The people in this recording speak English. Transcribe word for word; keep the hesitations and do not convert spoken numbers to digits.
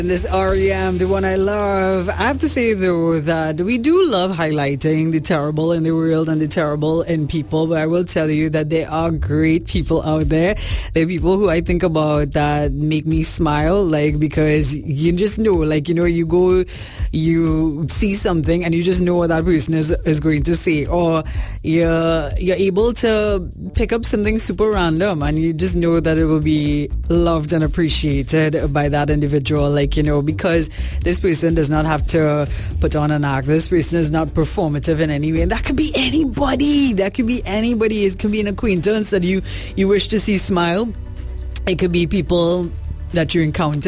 This R E M, the one I love. I have to say, though, that we do love highlighting the terrible in the world and the terrible in people, but I will tell you that there are great people out there. There are people who I think about that make me smile, like, because you just know, like, you know, you go, you see something and you just know what that person is, is going to say, or you're, you're able to pick up something super random and you just know that it will be loved and appreciated by that individual. Like, you know, because this person does not have to put on an act. This person is not performative in any way. And that could be anybody. That could be anybody. It could be an acquaintance that you, you wish to see smile. It could be people that you encounter